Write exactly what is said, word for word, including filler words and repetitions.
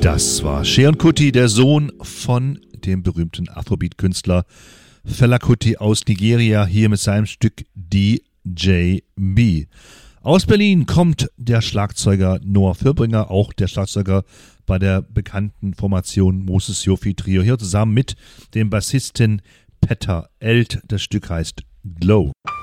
Das war Seun Kuti, der Sohn von dem berühmten Afrobeat-Künstler Fela Kuti aus Nigeria, hier mit seinem Stück D J B. Aus Berlin kommt der Schlagzeuger Noah Fürbringer, auch der Schlagzeuger bei der bekannten Formation Moses Yofi Trio, hier zusammen mit dem Bassisten Petter Elt. Das Stück heißt Glow.